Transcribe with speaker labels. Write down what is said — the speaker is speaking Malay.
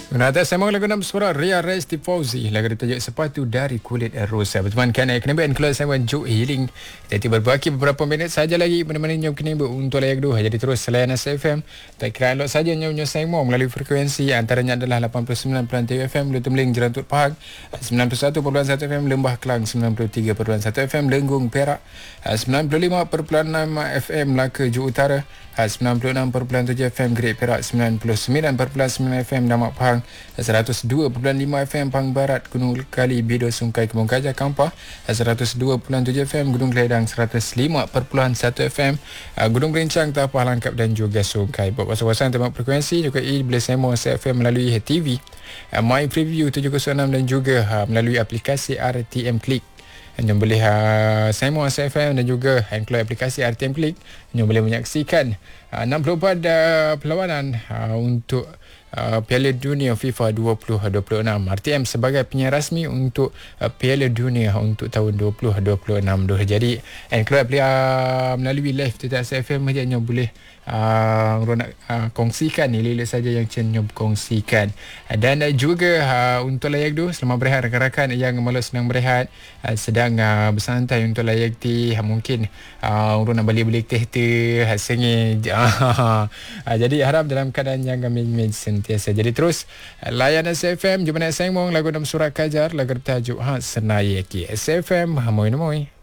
Speaker 1: Guna atas sambung lagu nam suara Ria Resti Fauzi. Lagu ditajuk Sepatu dari Kulit Rosa. Berteman kan kena band keluar saya Joe Healing. Jadi berbaki beberapa minit saja lagi menemani nyom kini untuk layak dua. Jadi terus selain FM. Tak kira elok saja nyom saya mau melalui frekuensi antaranya adalah 89.3 FM Lutum Ling Jerantut Pahang, 91.1 FM Lembah Kelang, 93.1 FM Lenggung Perak, 95.6 FM Melaka Ju Utara, 96.7 FM Gerik Perak, 99.9 FM Damak Pahang, 102.5 FM Pahang Barat Gunung Kali Bido Sungkai Kebun Gajah Kampar, 102.7 FM Gunung Keledang, 105.1 FM Gunung Berincang Tapah Langkap dan juga Sungkai. Buat kawasan tempat frekuensi juga boleh semo FM melalui TV, My Preview 706 dan juga melalui aplikasi RTM Click. Anda boleh semo FM dan juga keluar aplikasi RTM Click. Anda boleh menyaksikan 64 perlawanan untuk Piala Dunia FIFA 2026. RTM sebagai penyiar rasmi untuk Piala Dunia untuk tahun 2026. Jadi keluar melalui live TTS FM saja anda boleh nak kongsikan nilai saja yang cenderung kongsikan. Dan juga untuk layak tu selamat berehat rakan-rakan yang malu senang berehat, sedang bersantai untuk layak ti mungkin nak balik-balik teh sengit. Jadi harap dalam keadaan yang kami sentiasa. Jadi terus layan SFM jumpa nak sengmong lagu dalam surat kajar lagu bertajuk Senayaki SFM Hamoy Namoy.